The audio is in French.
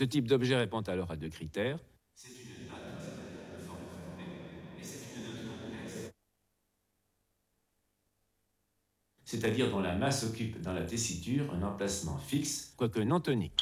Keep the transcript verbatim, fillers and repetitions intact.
Ce type d'objet répond alors à deux critères. C'est une note, c'est-à-dire de forme fermée, et c'est une note complexe, C'est-à-dire dont la masse occupe dans la tessiture un emplacement fixe, quoique non tonique.